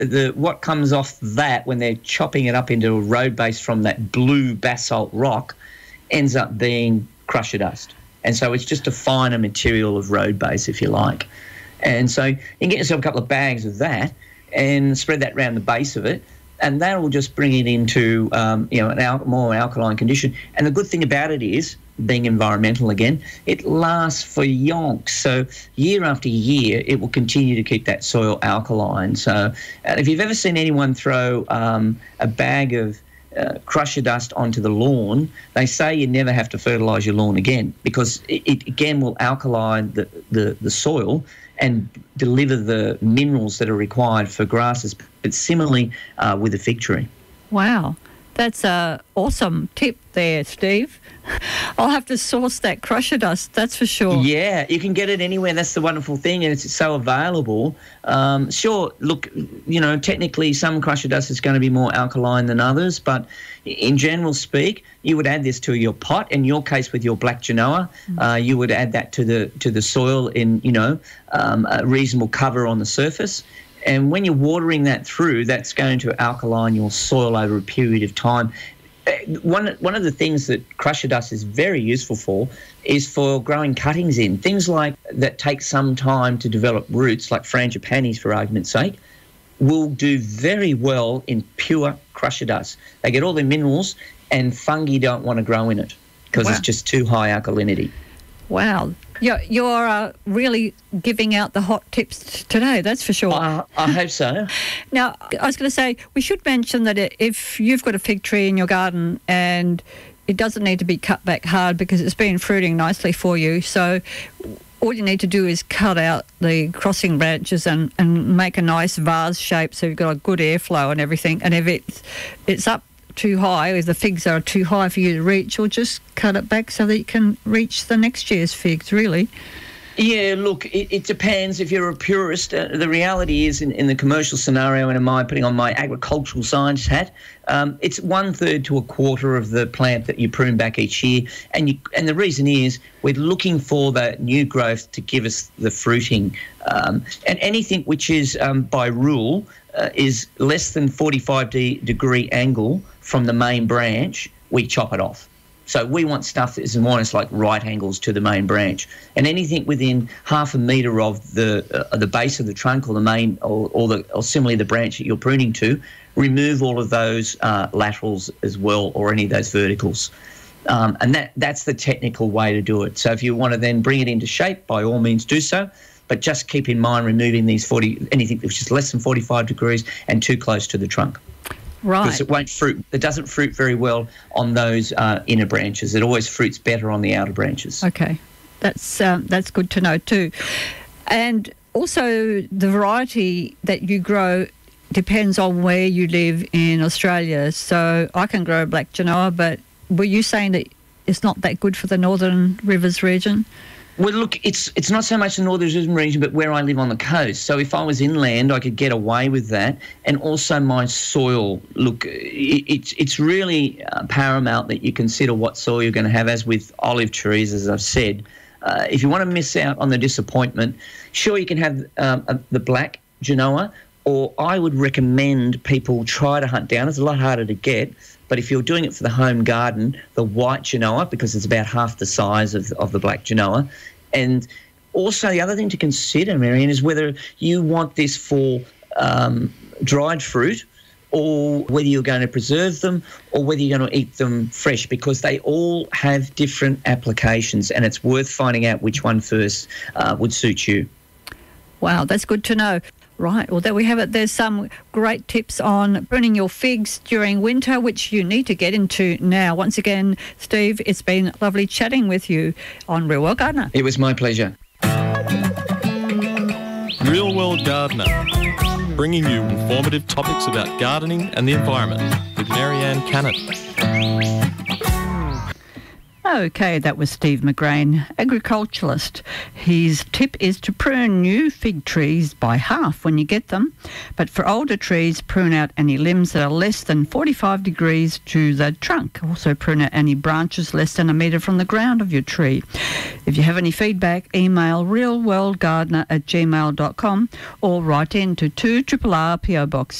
what comes off that when they're chopping it up into a road base from that blue basalt rock ends up being crusher dust. And so it's just a finer material of road base, if you like. And so you can get yourself a couple of bags of that and spread that around the base of it, and that will just bring it into more alkaline condition. And the good thing about it is, being environmental again, it lasts for yonks. So year after year, it will continue to keep that soil alkaline. So if you've ever seen anyone throw a bag of crusher dust onto the lawn, they say you never have to fertilise your lawn again, because it again will alkaline the soil and deliver the minerals that are required for grasses. But similarly with the fig tree. Wow. That's an awesome tip there, Steve. I'll have to source that crusher dust, that's for sure. Yeah, you can get it anywhere. That's the wonderful thing, and it's so available. Sure, look, technically some crusher dust is going to be more alkaline than others, but in general speak, you would add this to your pot. In your case, with your black Genoa, you would add that to the soil in a reasonable cover on the surface. And when you're watering that through, that's going to alkaline your soil over a period of time. One of the things that crusher dust is very useful for is for growing cuttings in. Things like that take some time to develop roots, like frangipanis for argument's sake, will do very well in pure crusher dust. They get all their minerals, and fungi don't want to grow in it because it's just too high alkalinity. Wow. You're really giving out the hot tips today, that's for sure. I hope so. Now, I was going to say, we should mention that if you've got a fig tree in your garden and it doesn't need to be cut back hard because it's been fruiting nicely for you, so all you need to do is cut out the crossing branches and make a nice vase shape so you've got a good airflow and everything. And if it's up too high, if the figs are too high for you to reach, or just cut it back so that you can reach the next year's figs, really. Yeah, look, it depends. If you're a purist, the reality is in the commercial scenario, and am I putting on my agricultural science hat, it's 1/3 to 1/4 of the plant that you prune back each year. And the reason is we're looking for that new growth to give us the fruiting. And anything which is, by rule, is less than 45-degree angle from the main branch, we chop it off. So we want stuff that is more or less like right angles to the main branch, and anything within half a metre of the base of the trunk or the main or similarly the branch that you're pruning to, remove all of those laterals as well, or any of those verticals. And that's the technical way to do it. So if you want to then bring it into shape, by all means do so. But just keep in mind removing these anything which is less than 45 degrees and too close to the trunk. Right. Because it won't fruit. It doesn't fruit very well on those inner branches. It always fruits better on the outer branches. Okay. That's good to know too. And also the variety that you grow depends on where you live in Australia. So I can grow black Genoa, but were you saying that it's not that good for the Northern Rivers region? Well, look, it's not so much the Northern region, but where I live on the coast. So if I was inland, I could get away with that. And also my soil. Look, it's really paramount that you consider what soil you're going to have, as with olive trees, as I've said. If you want to miss out on the disappointment, sure, you can have the black Genoa, or I would recommend people try to hunt down. It's a lot harder to get. But if you're doing it for the home garden, the white Genoa, because it's about half the size of the black Genoa. And also the other thing to consider, Marianne, is whether you want this for dried fruit, or whether you're going to preserve them, or whether you're going to eat them fresh, because they all have different applications, and it's worth finding out which one first would suit you. Wow, that's good to know. Right, well, there we have it. There's some great tips on pruning your figs during winter, which you need to get into now. Once again, Steve, it's been lovely chatting with you on Real World Gardener. It was my pleasure. Real World Gardener, bringing you informative topics about gardening and the environment with Marianne Cannon. Okay, that was Steve McGrain, agriculturalist. His tip is to prune new fig trees by half when you get them, but for older trees, prune out any limbs that are less than 45 degrees to the trunk. Also prune out any branches less than a metre from the ground of your tree. If you have any feedback, email realworldgardener@gmail.com or write in to 2RRR PO Box